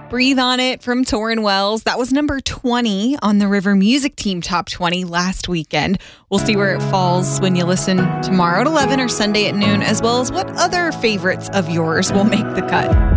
Breathe on It from Torrin Wells. That was number 20 on the River Music Team Top 20 last weekend. We'll see where it falls when you listen tomorrow at 11 or Sunday at noon, as well as what other favorites of yours will make the cut.